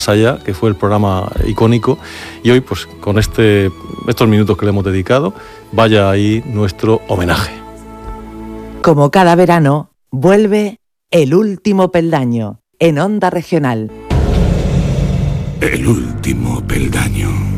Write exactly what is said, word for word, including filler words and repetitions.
allá, que fue el programa icónico, y hoy pues con este, estos minutos que le hemos dedicado, vaya ahí nuestro homenaje. Como cada verano, vuelve El Último Peldaño en Onda Regional. El Último Peldaño.